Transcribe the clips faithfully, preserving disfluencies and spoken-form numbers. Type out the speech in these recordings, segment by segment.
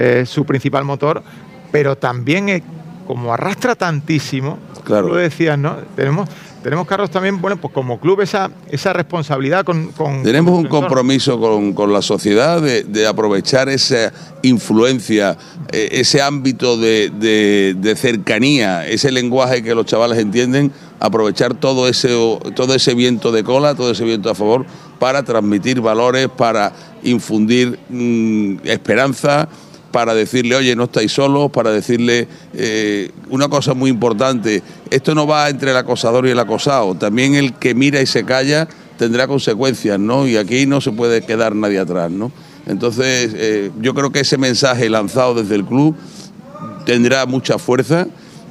eh, su principal motor, pero también eh, como arrastra tantísimo, claro. Tú lo decías, ¿no? Tenemos, tenemos, Carlos, también, bueno, pues como club esa, esa responsabilidad con... con Tenemos con un compromiso con, con la sociedad de, de aprovechar esa influencia, eh, ese ámbito de, de, de cercanía, ese lenguaje que los chavales entienden, aprovechar todo ese, todo ese viento de cola, todo ese viento a favor, para transmitir valores, para infundir mmm, esperanza, para decirle, oye, no estáis solos, para decirle eh, una cosa muy importante, esto no va entre el acosador y el acosado, también el que mira y se calla tendrá consecuencias, ¿no? Y aquí no se puede quedar nadie atrás, ¿no? Entonces, eh, yo creo que ese mensaje lanzado desde el club tendrá mucha fuerza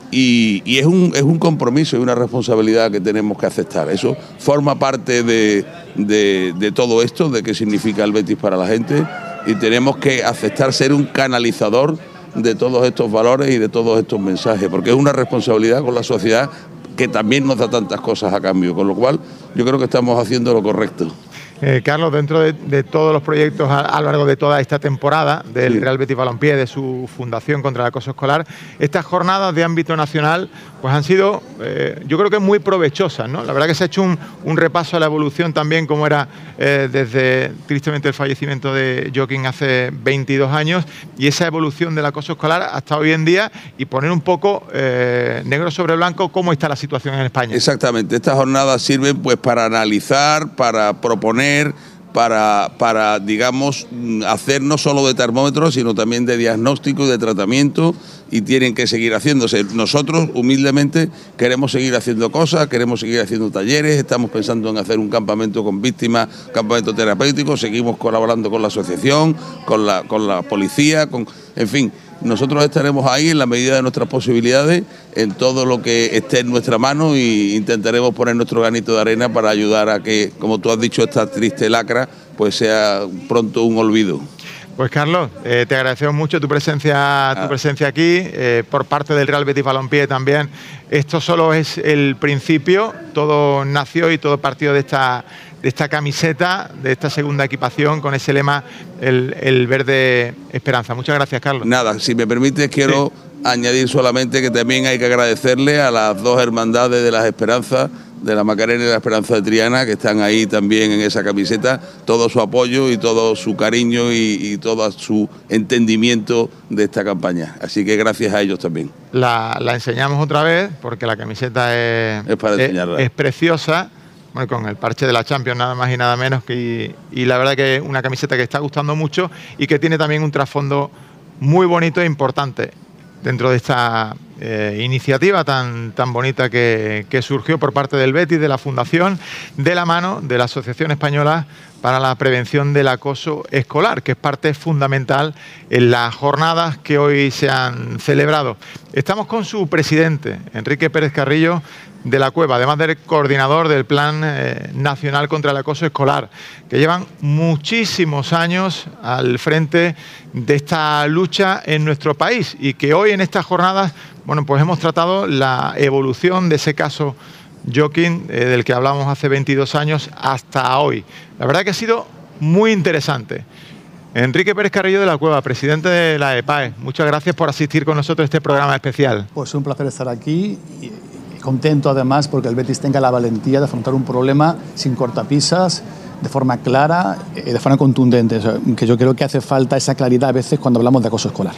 y, y es, un, es un compromiso y una responsabilidad que tenemos que aceptar. Eso forma parte de, de, de todo esto, de qué significa el Betis para la gente, y tenemos que aceptar ser un canalizador de todos estos valores y de todos estos mensajes, porque es una responsabilidad con la sociedad que también nos da tantas cosas a cambio, con lo cual yo creo que estamos haciendo lo correcto. Eh, Carlos, dentro de, de todos los proyectos a, a lo largo de toda esta temporada del sí. Real Betis Balompié, de su fundación contra el acoso escolar, estas jornadas de ámbito nacional pues han sido, eh, yo creo que muy provechosas, ¿no? La verdad que se ha hecho un, un repaso a la evolución también, como era eh, desde, tristemente, el fallecimiento de Joaquín hace veintidós años, y esa evolución del acoso escolar hasta hoy en día, y poner un poco eh, negro sobre blanco cómo está la situación en España. Exactamente, estas jornadas sirven pues para analizar, para proponer, Para, para, digamos, hacer no solo de termómetro, sino también de diagnóstico y de tratamiento, y tienen que seguir haciéndose. Nosotros, humildemente, queremos seguir haciendo cosas, queremos seguir haciendo talleres, estamos pensando en hacer un campamento con víctimas, un campamento terapéutico, seguimos colaborando con la asociación, con la, con la policía, con, en fin. Nosotros estaremos ahí en la medida de nuestras posibilidades, en todo lo que esté en nuestra mano, e intentaremos poner nuestro granito de arena para ayudar a que, como tú has dicho, esta triste lacra pues sea pronto un olvido. Pues Carlos, eh, te agradecemos mucho tu presencia, tu ah. presencia aquí, eh, por parte del Real Betis Balompié también. Esto solo es el principio, todo nació y todo partió de esta... de esta camiseta, de esta segunda equipación con ese lema, el, el verde esperanza. Muchas gracias, Carlos. Nada, si me permites, quiero sí. añadir solamente que también hay que agradecerle a las dos hermandades de las Esperanzas, de la Macarena y la Esperanza de Triana, que están ahí también en esa camiseta, todo su apoyo y todo su cariño y, y todo su entendimiento de esta campaña. Así que gracias a ellos también. La, la enseñamos otra vez, porque la camiseta es, es, para enseñarla. es, es preciosa. Bueno, con el parche de la Champions, nada más y nada menos, que, y, y la verdad que es una camiseta que está gustando mucho y que tiene también un trasfondo muy bonito e importante dentro de esta eh, iniciativa tan, tan bonita que, que surgió por parte del Betis, de la Fundación, de la mano de la Asociación Española para la Prevención del Acoso Escolar, que es parte fundamental en las jornadas que hoy se han celebrado. Estamos con su presidente, Enrique Pérez Carrillo, de la Cueva, además del coordinador del Plan eh, Nacional contra el Acoso Escolar, que llevan muchísimos años al frente de esta lucha en nuestro país, y que hoy en estas jornadas, bueno, pues hemos tratado la evolución de ese caso Joaquín, eh, del que hablamos hace veintidós años hasta hoy. La verdad que ha sido muy interesante. Enrique Pérez Carrillo de la Cueva, presidente de la E P A E, muchas gracias por asistir con nosotros a este programa especial. Pues un placer estar aquí y contento además porque el Betis tenga la valentía de afrontar un problema sin cortapisas, de forma clara y de forma contundente, o sea, que yo creo que hace falta esa claridad a veces cuando hablamos de acoso escolar.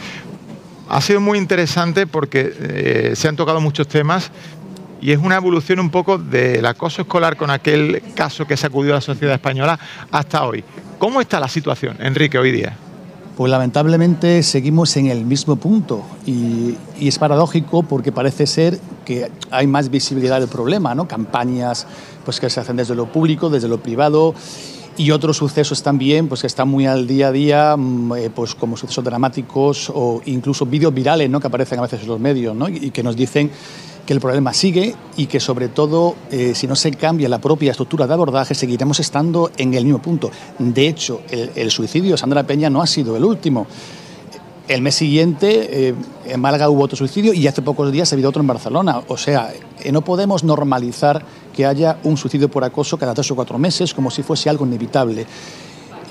Ha sido muy interesante porque eh, se han tocado muchos temas y es una evolución un poco del acoso escolar con aquel caso que sacudió a la sociedad española hasta hoy. ¿Cómo está la situación, Enrique, hoy día? Pues lamentablemente seguimos en el mismo punto y, y es paradójico porque parece ser que hay más visibilidad del problema, ¿no? Campañas pues, que se hacen desde lo público, desde lo privado, y otros sucesos también pues, que están muy al día a día, eh, pues, como sucesos dramáticos o incluso vídeos virales, ¿no? Que aparecen a veces en los medios, ¿no? y, y que nos dicen que el problema sigue y que sobre todo eh, si no se cambia la propia estructura de abordaje seguiremos estando en el mismo punto. De hecho, el, el suicidio de Sandra Peña no ha sido el último. El mes siguiente eh, en Málaga hubo otro suicidio y hace pocos días ha habido otro en Barcelona. O sea, eh, no podemos normalizar que haya un suicidio por acoso cada tres o cuatro meses como si fuese algo inevitable.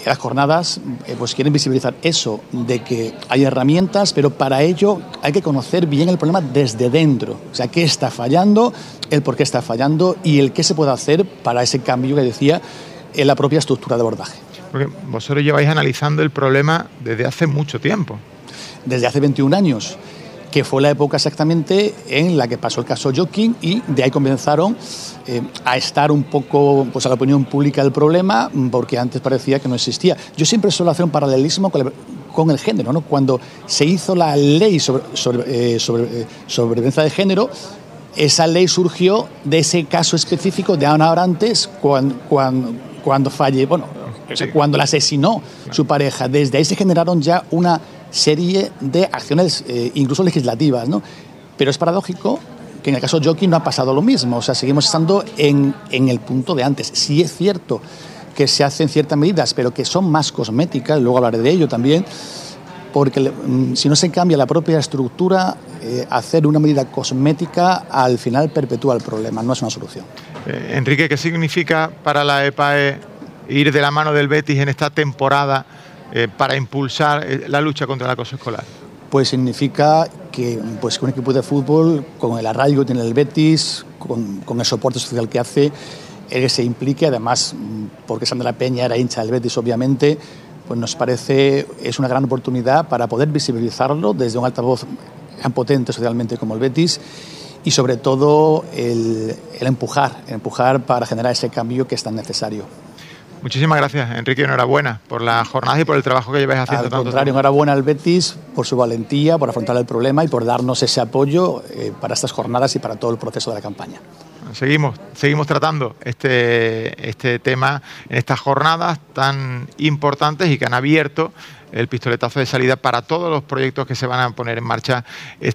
las jornadas eh, pues quieren visibilizar eso, de que hay herramientas, pero para ello hay que conocer bien el problema desde dentro. O sea, qué está fallando, el por qué está fallando y el qué se puede hacer para ese cambio que decía en la propia estructura de abordaje. Porque vosotros lleváis analizando el problema desde hace mucho tiempo. Desde hace veintiún años, que fue la época exactamente en la que pasó el caso Joaquín, y de ahí comenzaron eh, a estar un poco pues, a la opinión pública del problema, porque antes parecía que no existía. Yo siempre suelo hacer un paralelismo con el, con el género, ¿no? Cuando se hizo la ley sobre, sobre, eh, sobre, eh, sobre violencia de género, esa ley surgió de ese caso específico de Ana Orantes cuando, cuando, cuando falle, bueno, sí. cuando la asesinó su pareja. Desde ahí se generaron ya una serie de acciones, eh, incluso legislativas, ¿no? Pero es paradójico que en el caso de Joaquín no ha pasado lo mismo. O sea, seguimos estando en, en el punto de antes. Sí es cierto que se hacen ciertas medidas, pero que son más cosméticas, luego hablaré de ello también, porque mm, si no se cambia la propia estructura, eh, hacer una medida cosmética al final perpetúa el problema, no es una solución. Eh, Enrique, ¿qué significa para la EPAE ir de la mano del Betis en esta temporada eh, para impulsar eh, la lucha contra el acoso escolar? Pues significa que pues, un equipo de fútbol, con el arraigo que tiene el Betis, con, con el soporte social que hace, él se implique, además, porque Sandra Peña era hincha del Betis, obviamente, pues nos parece es una gran oportunidad para poder visibilizarlo desde un altavoz tan potente socialmente como el Betis, y sobre todo el, el empujar, el empujar para generar ese cambio que es tan necesario. Muchísimas gracias, Enrique, enhorabuena por las jornadas y por el trabajo que lleváis haciendo. Al contrario, enhorabuena al Betis por su valentía, por afrontar el problema y por darnos ese apoyo eh, para estas jornadas y para todo el proceso de la campaña. Seguimos, seguimos tratando este, este tema en estas jornadas tan importantes y que han abierto el pistoletazo de salida para todos los proyectos que se van a poner en marcha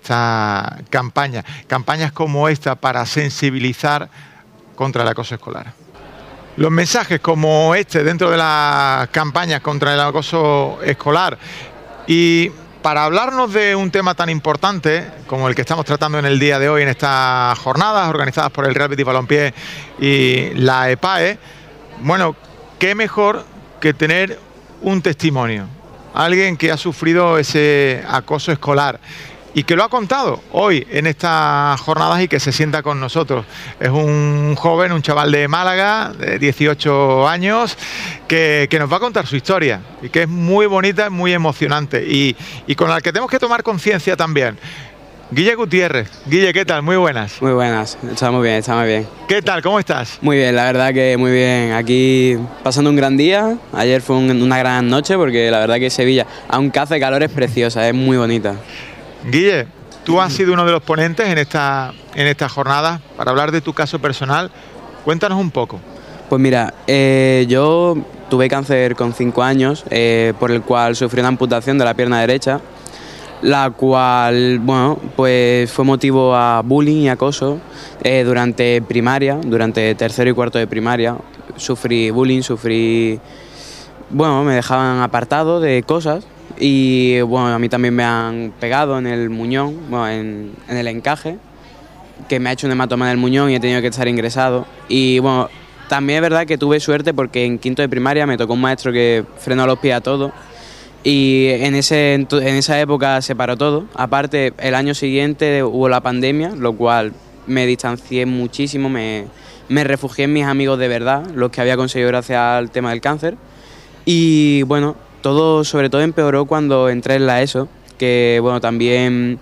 esta campaña. Campañas como esta para sensibilizar contra el acoso escolar. Los mensajes como este dentro de las campañas contra el acoso escolar, y para hablarnos de un tema tan importante como el que estamos tratando en el día de hoy en estas jornadas organizadas por el Real Betis Balompié y la EPAE, bueno, qué mejor que tener un testimonio, alguien que ha sufrido ese acoso escolar y que lo ha contado hoy en estas jornadas y que se sienta con nosotros. Es un joven, un chaval de Málaga, de dieciocho años, que, que nos va a contar su historia y que es muy bonita, muy emocionante y, y con la que tenemos que tomar conciencia también. Guille Gutiérrez. Guille, ¿qué tal? Muy buenas. Muy buenas, está muy bien, está muy bien. ¿Qué tal? ¿Cómo estás? Muy bien, la verdad que muy bien. Aquí pasando un gran día. Ayer fue un, una gran noche porque la verdad que Sevilla, aunque hace calor, es preciosa, es muy bonita. Guille, tú has sido uno de los ponentes en esta, en esta jornada para hablar de tu caso personal. Cuéntanos un poco. Pues mira, eh, yo tuve cáncer con cinco años, eh, por el cual sufrí una amputación de la pierna derecha, la cual, bueno, pues fue motivo a bullying y acoso eh, durante primaria, durante tercero y cuarto de primaria. Sufrí bullying, sufrí... Bueno, me dejaban apartado de cosas. Y bueno, a mí también me han pegado en el muñón, bueno, en, en el encaje, que me ha hecho un hematoma en el muñón y he tenido que estar ingresado. Y bueno, también es verdad que tuve suerte porque en quinto de primaria me tocó un maestro que frenó los pies a todo y en, ese, en esa época se paró todo. Aparte, el año siguiente hubo la pandemia, lo cual me distancié muchísimo, me, me refugié en mis amigos de verdad, los que había conseguido gracias al tema del cáncer. Y bueno, todo sobre todo empeoró cuando entré en la ESO, que bueno, también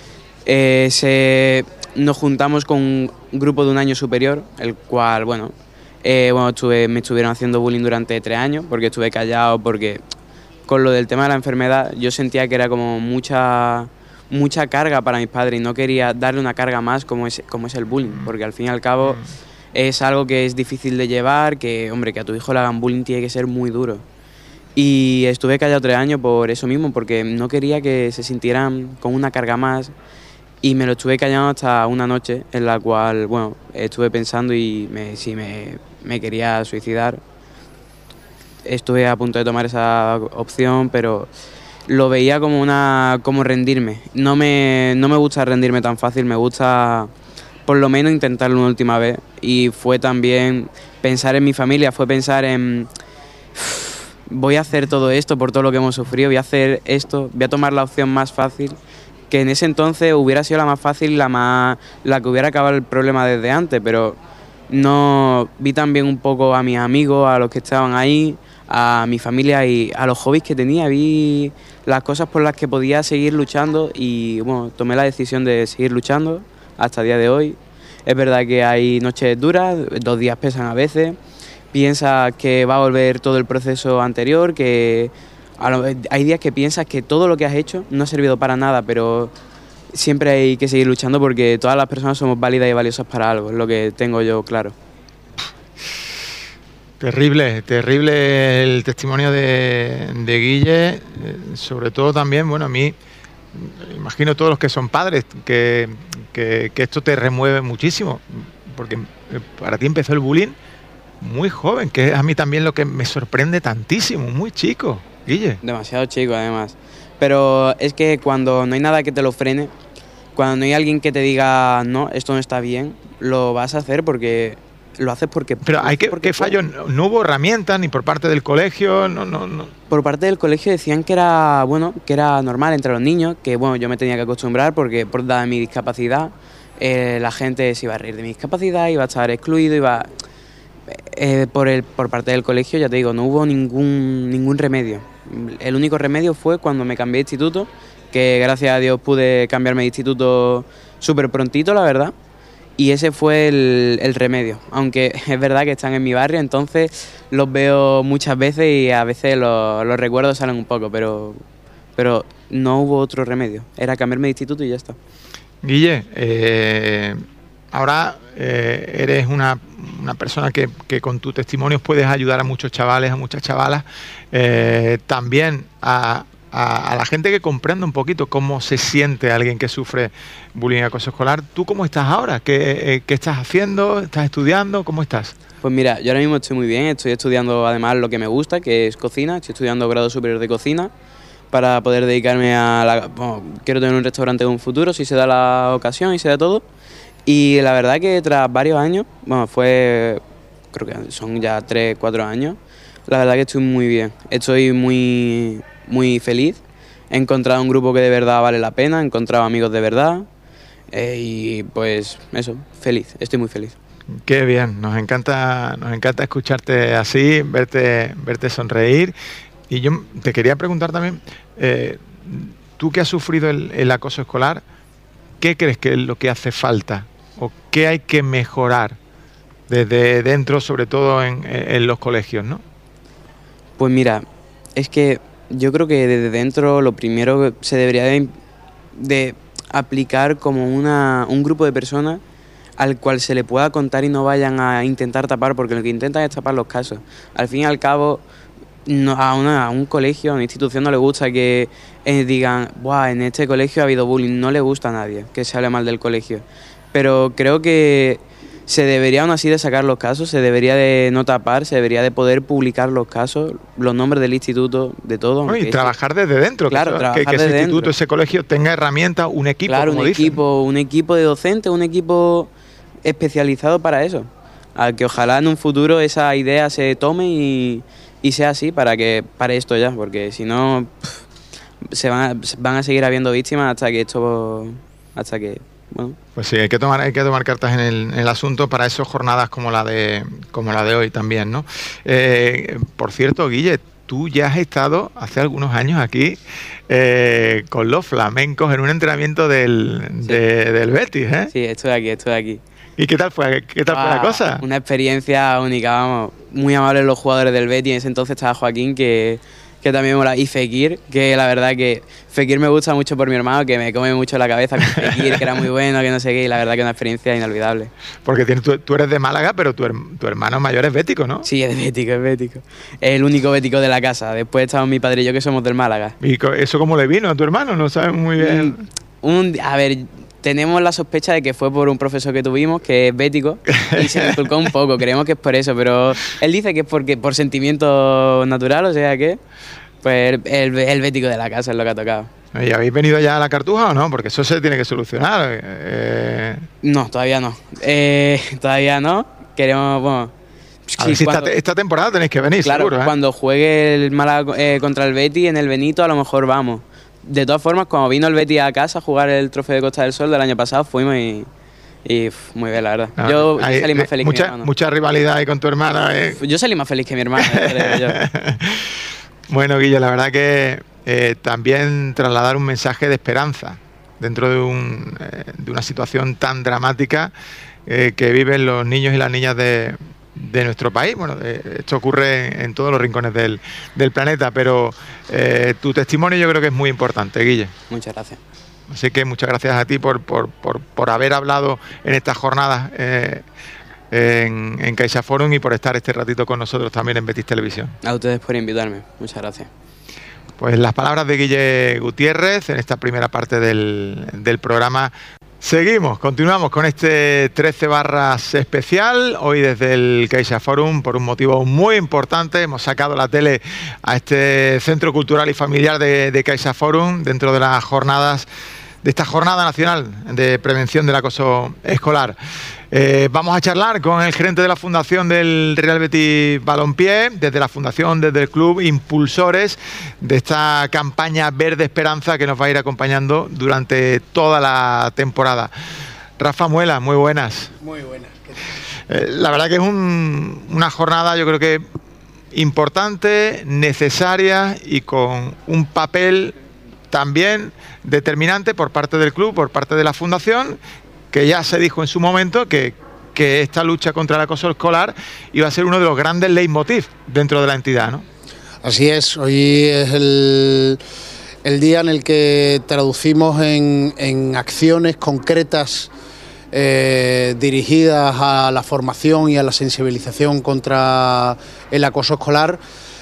eh, se, nos juntamos con un grupo de un año superior, el cual, bueno, eh, bueno estuve, me estuvieron haciendo bullying durante tres años, porque estuve callado, porque con lo del tema de la enfermedad yo sentía que era como mucha, mucha carga para mis padres y no quería darle una carga más como es, como es el bullying, porque al fin y al cabo es algo que es difícil de llevar, que hombre, que a tu hijo le hagan bullying tiene que ser muy duro. Y estuve callado tres años por eso mismo, porque no quería que se sintieran con una carga más. Y me lo estuve callando hasta una noche en la cual, bueno, estuve pensando y me, si me, me quería suicidar. Estuve a punto de tomar esa opción, pero lo veía como una como rendirme. No me, no me gusta rendirme tan fácil, me gusta por lo menos intentarlo una última vez. Y fue también pensar en mi familia, fue pensar en... voy a hacer todo esto por todo lo que hemos sufrido, voy a hacer esto, voy a tomar la opción más fácil, que en ese entonces hubiera sido la más fácil, la más la que hubiera acabado el problema desde antes, pero no vi también un poco a mis amigos, a los que estaban ahí, a mi familia y a los hobbies que tenía, vi las cosas por las que podía seguir luchando y bueno, tomé la decisión de seguir luchando hasta el día de hoy. Es verdad que hay noches duras, dos días pesan a veces, piensas que va a volver todo el proceso anterior, que a lo, hay días que piensas que todo lo que has hecho no ha servido para nada, pero siempre hay que seguir luchando porque todas las personas somos válidas y valiosas para algo, es lo que tengo yo claro. Terrible, terrible el testimonio de, de Guille, eh, sobre todo también, bueno, a mí, imagino todos los que son padres, que, que, que esto te remueve muchísimo, porque para ti empezó el bullying muy joven, que es a mí también lo que me sorprende tantísimo, muy chico, Guille. Demasiado chico además, pero es que cuando no hay nada que te lo frene, cuando no hay alguien que te diga, no, esto no está bien, lo vas a hacer porque... Lo haces porque... Pero hay que... ¿Qué fallo? No, no hubo herramientas ni por parte del colegio, no, no, no. Por parte del colegio decían que era, bueno, que era normal entre los niños, que bueno, yo me tenía que acostumbrar porque por dada mi discapacidad, eh, la gente se iba a reír de mi discapacidad, iba a estar excluido, iba... Eh, por, el, por parte del colegio, ya te digo, no hubo ningún, ningún remedio. El único remedio fue cuando me cambié de instituto, que gracias a Dios pude cambiarme de instituto súper prontito, la verdad. Y ese fue el, el remedio, aunque es verdad que están en mi barrio, entonces los veo muchas veces y a veces los, los recuerdos salen un poco, pero, pero no hubo otro remedio, era cambiarme de instituto y ya está. Guille, eh, ahora eh, eres una, una persona que, que con tus testimonios puedes ayudar a muchos chavales, a muchas chavalas, eh, también a... A, a la gente que comprenda un poquito cómo se siente alguien que sufre bullying y acoso escolar. ¿Tú cómo estás ahora? ¿Qué, eh, qué estás haciendo? ¿Estás estudiando? ¿Cómo estás? Pues mira, yo ahora mismo estoy muy bien, estoy estudiando además lo que me gusta, que es cocina, estoy estudiando grado superior de cocina para poder dedicarme a la... Bueno, quiero tener un restaurante en un futuro, si se da la ocasión y se da todo. Y la verdad que tras varios años, bueno, fue... creo que son ya tres, cuatro años, la verdad que estoy muy bien, estoy muy... muy feliz, he encontrado un grupo que de verdad vale la pena, he encontrado amigos de verdad eh, y pues eso, feliz, estoy muy feliz. Qué bien, nos encanta, nos encanta escucharte así, verte, verte sonreír. Y yo te quería preguntar también, eh, tú que has sufrido el, el acoso escolar, ¿qué crees que es lo que hace falta o qué hay que mejorar desde dentro, sobre todo en, en los colegios, ¿no? Pues mira, es que yo creo que desde dentro lo primero se debería de, de aplicar como una, un grupo de personas al cual se le pueda contar y no vayan a intentar tapar, porque lo que intentan es tapar los casos. Al fin y al cabo, no, a, una, a un colegio, a una institución no le gusta que eh, digan, buah, en este colegio ha habido bullying, no le gusta a nadie que se hable mal del colegio. Pero creo que se debería aún así de sacar los casos, se debería de no tapar, se debería de poder publicar los casos, los nombres del instituto, de todo. Bueno, y trabajar desde dentro, claro, que, trabajar que, que desde ese instituto, dentro. Ese colegio tenga herramientas, un equipo, claro, como un dicen. equipo, un equipo de docentes, un equipo especializado para eso. A que ojalá en un futuro esa idea se tome y, y sea así para que pare esto ya, porque si no pff, se van a, van a seguir habiendo víctimas hasta que esto, hasta que bueno. Pues sí, hay que tomar, hay que tomar cartas en el, en el asunto para esas jornadas como la de, como la de hoy también, ¿no? Eh, por cierto, Guille, tú ya has estado hace algunos años aquí eh, con los flamencos en un entrenamiento del, sí. de, del Betis, ¿eh? Sí, estoy aquí, estoy aquí. ¿Y qué tal fue, qué tal ah, fue la cosa? Una experiencia única, vamos. Muy amables los jugadores del Betis. En ese entonces estaba Joaquín, que, que también mola. Y Fekir, que la verdad que Fekir me gusta mucho por mi hermano, que me come mucho la cabeza con Fekir, que era muy bueno, que no sé qué. Y la verdad que es una experiencia inolvidable. Porque tienes, tú, tú eres de Málaga, pero tu, tu hermano mayor es bético, ¿no? Sí, es bético, es bético. Es el único bético de la casa. Después estamos mi padre y yo, que somos del Málaga. ¿Y eso cómo le vino a tu hermano? No sabes muy bien. Un, un, a ver... Tenemos la sospecha de que fue por un profesor que tuvimos, que es bético, y se inculcó un poco, creemos que es por eso, pero él dice que es porque por sentimiento natural, o sea que pues el, el bético de la casa es lo que ha tocado. ¿Y habéis venido ya a la Cartuja o no? Porque eso se tiene que solucionar. Eh... No, todavía no. Eh, todavía no. Queremos, bueno, A ver Sí, si cuando- esta, esta temporada tenéis que venir, Claro, seguro, ¿eh? cuando juegue el Málaga eh, contra el Betis en el Benito, a lo mejor vamos. De todas formas, cuando vino el Betis a casa a jugar el Trofeo de Costa del Sol del año pasado, fuimos y, y uf, muy bien, la verdad. Ah, yo, yo hay- salí más feliz mucha, que mi hermano. mucha rivalidad ahí con tu hermana, ¿eh? Yo salí más feliz que mi hermano, creo yo. Bueno, Guille, la verdad que eh, también trasladar un mensaje de esperanza dentro de, un, eh, de una situación tan dramática eh, que viven los niños y las niñas de, de nuestro país. Bueno, eh, esto ocurre en, en todos los rincones del, del planeta, pero eh, tu testimonio yo creo que es muy importante, Guille. Muchas gracias. Así que muchas gracias a ti por, por, por, por haber hablado en estas jornadas eh, en, en CaixaForum y por estar este ratito con nosotros también en Betis Televisión. A ustedes por invitarme. Muchas gracias. Pues las palabras de Guille Gutiérrez en esta primera parte del, del programa. Seguimos, continuamos con este trece barras especial, hoy desde el CaixaForum por un motivo muy importante. Hemos sacado la tele a este Centro Cultural y Familiar de, de CaixaForum dentro de las jornadas, de esta Jornada Nacional de Prevención del Acoso Escolar. Eh, vamos a charlar con el gerente de la Fundación del Real Betis Balompié, desde la Fundación, desde el club, impulsores de esta campaña Verde Esperanza que nos va a ir acompañando durante toda la temporada. Rafa Muela, muy buenas. Muy buenas. Eh, la verdad que es un, una jornada, yo creo que importante, necesaria y con un papel también determinante por parte del club, por parte de la Fundación, que ya se dijo en su momento que, que esta lucha contra el acoso escolar iba a ser uno de los grandes leitmotiv dentro de la entidad, ¿no? Así es, hoy es el, el día en el que traducimos en, en acciones concretas eh, dirigidas a la formación y a la sensibilización contra el acoso escolar,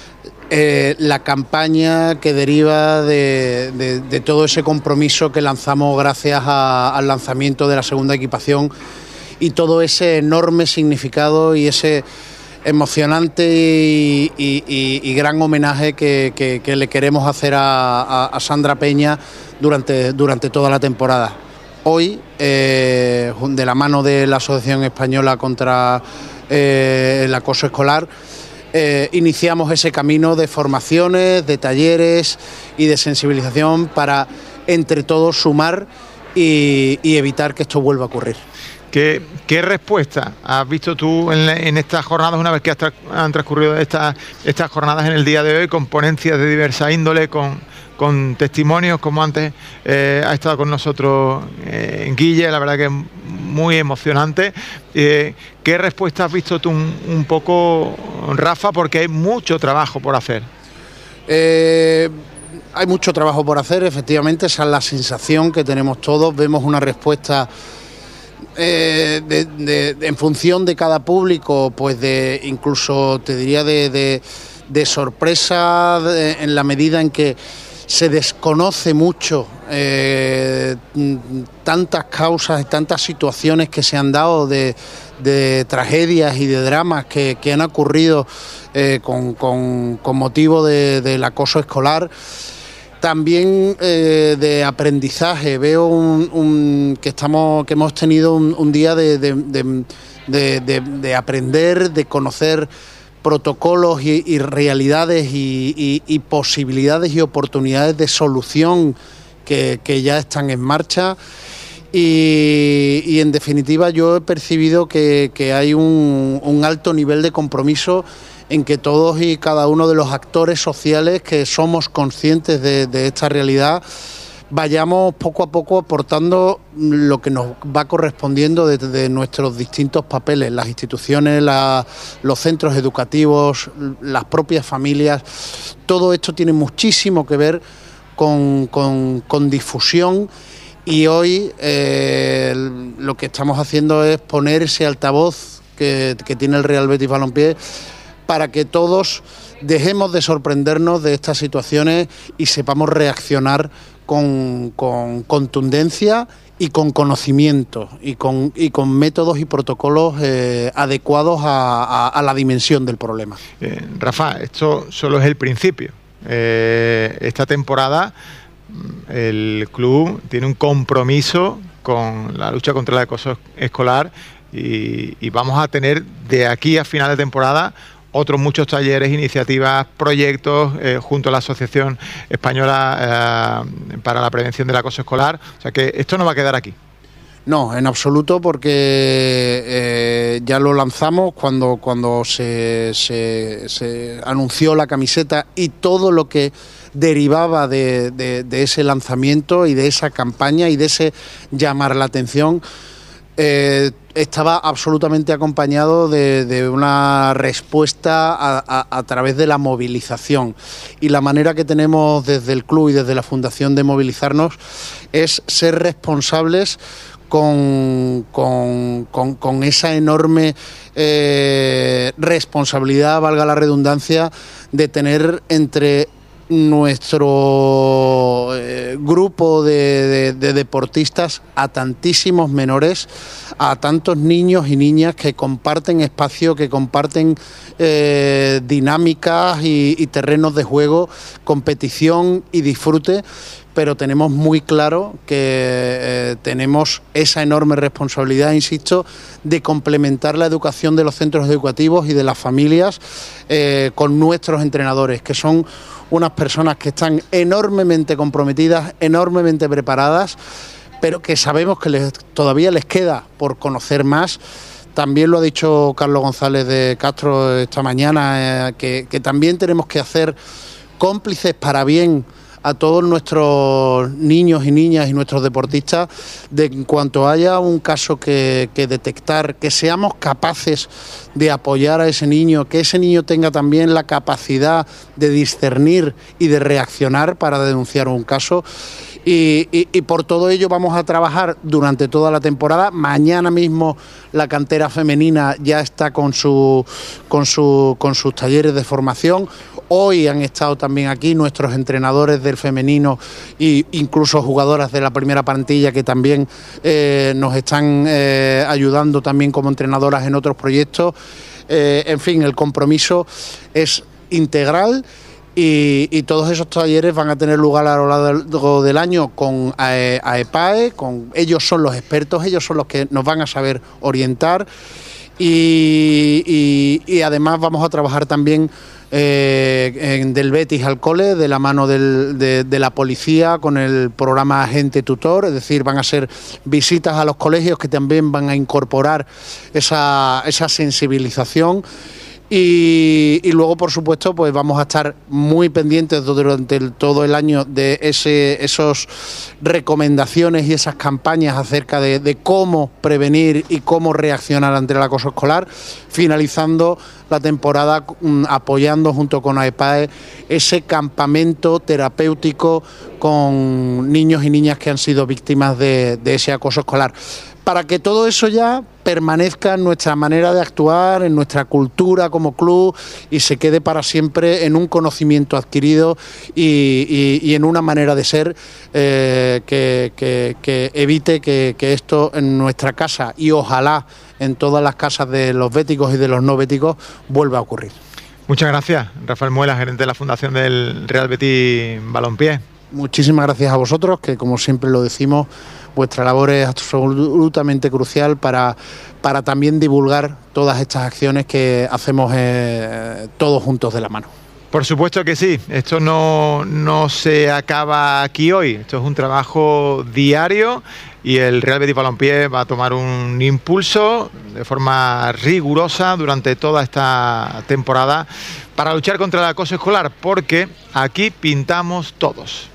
eh, la campaña que deriva de, de, de todo ese compromiso que lanzamos gracias a, al lanzamiento de la segunda equipación y todo ese enorme significado y ese emocionante y, y, y, y gran homenaje que, que, que le queremos hacer a, a, a Sandra Peña durante, durante toda la temporada. Hoy, eh, de la mano de la Asociación Española contra eh, el Acoso Escolar, eh, iniciamos ese camino de formaciones, de talleres y de sensibilización para, entre todos, sumar y, y evitar que esto vuelva a ocurrir. ¿Qué, qué respuesta has visto tú en, en estas jornadas, una vez que tra han transcurrido estas, estas jornadas en el día de hoy, con ponencias de diversa índole, con, con testimonios, como antes eh, ha estado con nosotros eh, Guille, la verdad que es muy emocionante? Eh, ¿Qué respuesta has visto tú un, un poco, Rafa? Porque hay mucho trabajo por hacer. Eh... Hay mucho trabajo por hacer, efectivamente, esa es la sensación que tenemos todos. Vemos una respuesta eh, de, de, de, en función de cada público, pues de incluso te diría de, de, de sorpresa de, en la medida en que se desconoce mucho eh, tantas causas y tantas situaciones que se han dado de, de tragedias y de dramas que, que han ocurrido eh, con, con, con motivo de, del acoso escolar. También eh, de aprendizaje. Veo un, un, que estamos que hemos tenido un, un día de, de, de, de, de, de aprender, de conocer protocolos y, y realidades y, y, y posibilidades y oportunidades de solución que, que ya están en marcha. Y, y en definitiva yo he percibido que, que hay un, un alto nivel de compromiso en que todos y cada uno de los actores sociales que somos conscientes de, de esta realidad vayamos poco a poco aportando lo que nos va correspondiendo desde de nuestros distintos papeles, las instituciones, la, los centros educativos, las propias familias. Todo esto tiene muchísimo que ver con, con, con difusión. Y hoy eh, lo que estamos haciendo es poner ese altavoz que, que tiene el Real Betis Balompié para que todos dejemos de sorprendernos de estas situaciones y sepamos reaccionar con, con contundencia y con conocimiento y con, y con métodos y protocolos eh, adecuados a, a, a la dimensión del problema. Eh, Rafa, esto solo es el principio. Eh, esta temporada el club tiene un compromiso con la lucha contra el acoso escolar y, y vamos a tener de aquí a final de temporada otros muchos talleres, iniciativas, proyectos eh, junto a la Asociación Española eh, para la Prevención del Acoso Escolar. O sea que esto no va a quedar aquí. No, en absoluto, porque eh, ya lo lanzamos cuando, cuando se, se, se anunció la camiseta y todo lo que derivaba de, de, de ese lanzamiento y de esa campaña y de ese llamar la atención. Eh, estaba absolutamente acompañado de, de una respuesta a, a, a través de la movilización, y la manera que tenemos desde el club y desde la Fundación de movilizarnos es ser responsables con, con, con, con esa enorme eh, responsabilidad, valga la redundancia, de tener entre nuestro eh, grupo de, de, de deportistas a tantísimos menores, a tantos niños y niñas que comparten espacio, que comparten eh, dinámicas y, y terrenos de juego, competición y disfrute, pero tenemos muy claro que eh, tenemos esa enorme responsabilidad, insisto, de complementar la educación de los centros educativos y de las familias eh, con nuestros entrenadores, que son unas personas que están enormemente comprometidas, enormemente preparadas, pero que sabemos que les, todavía les queda por conocer más. También lo ha dicho Carlos González de Castro esta mañana, eh, que, que también tenemos que hacer cómplices para bien a todos nuestros niños y niñas y nuestros deportistas, de en cuanto haya un caso que, que detectar, que seamos capaces de apoyar a ese niño, que ese niño tenga también la capacidad de discernir y de reaccionar para denunciar un caso. Y, y, y por todo ello vamos a trabajar durante toda la temporada. Mañana mismo la cantera femenina ya está con, su, con, su, con sus talleres de formación. Hoy han estado también aquí nuestros entrenadores del femenino e incluso jugadoras de la primera plantilla que también eh, nos están eh, ayudando también como entrenadoras en otros proyectos. Eh, en fin, el compromiso es integral. Y, y todos esos talleres van a tener lugar a lo largo del año con AEPAE, con ellos son los expertos, ellos son los que nos van a saber orientar, y, y, y además vamos a trabajar también eh, en, del Betis al cole, de la mano del, de, de la policía, con el programa Agente Tutor, es decir, van a ser visitas a los colegios que también van a incorporar esa, esa sensibilización. Y, y luego, por supuesto, pues vamos a estar muy pendientes durante el, todo el año de ese, esos recomendaciones y esas campañas acerca de, de cómo prevenir y cómo reaccionar ante el acoso escolar, finalizando la temporada um, apoyando junto con AEPAE ese campamento terapéutico con niños y niñas que han sido víctimas de, de ese acoso escolar, para que todo eso ya permanezca en nuestra manera de actuar, en nuestra cultura como club, y se quede para siempre en un conocimiento adquirido y, y, y en una manera de ser eh, que, que, que evite que, que esto en nuestra casa, y ojalá en todas las casas de los béticos y de los no béticos, vuelva a ocurrir. Muchas gracias, Rafael Muela, gerente de la Fundación del Real Betis Balompié. Muchísimas gracias a vosotros, que como siempre lo decimos, vuestra labor es absolutamente crucial para, para también divulgar todas estas acciones que hacemos eh, todos juntos de la mano. Por supuesto que sí, esto no, no se acaba aquí hoy, esto es un trabajo diario y el Real Betis Balompié va a tomar un impulso de forma rigurosa durante toda esta temporada para luchar contra el acoso escolar, porque aquí pintamos todos.